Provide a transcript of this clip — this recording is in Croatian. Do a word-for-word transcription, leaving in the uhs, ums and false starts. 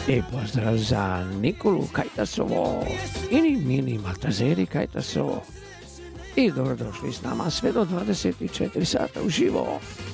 I pozdrav za Nikolu Kajtasovo i Mini Maltazeri Kajtasovo. I dobrodošli s nama sve do dvadeset četiri sata uživo.